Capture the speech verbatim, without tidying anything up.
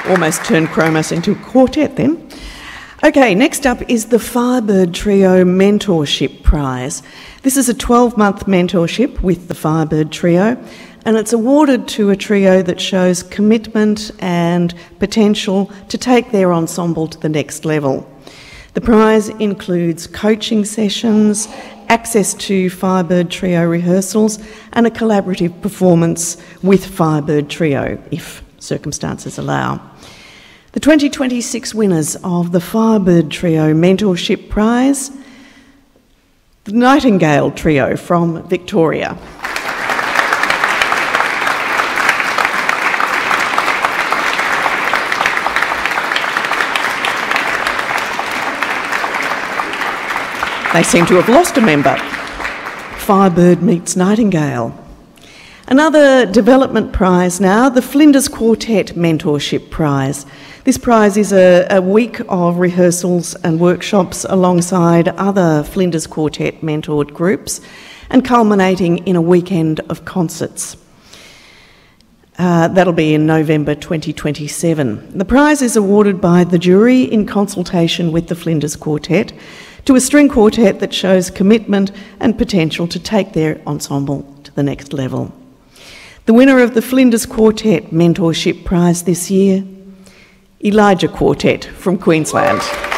almost turned Chromas into a quartet then. Okay, next up is the Firebird Trio Mentorship Prize. This is a twelve-month mentorship with the Firebird Trio, and it's awarded to a trio that shows commitment and potential to take their ensemble to the next level. The prize includes coaching sessions, access to Firebird Trio rehearsals, and a collaborative performance with Firebird Trio, if circumstances allow. The twenty twenty-six winners of the Firebird Trio Mentorship Prize, the Nightingale Trio from Victoria. They seem to have lost a member. Firebird meets Nightingale. Another development prize now, the Flinders Quartet Mentorship Prize. This prize is a, a week of rehearsals and workshops alongside other Flinders Quartet mentored groups and culminating in a weekend of concerts. Uh, that'll be in November twenty twenty-seven. The prize is awarded by the jury in consultation with the Flinders Quartet to a string quartet that shows commitment and potential to take their ensemble to the next level. The winner of the Flinders Quartet Mentorship Prize this year, Elijah Quartet from Queensland.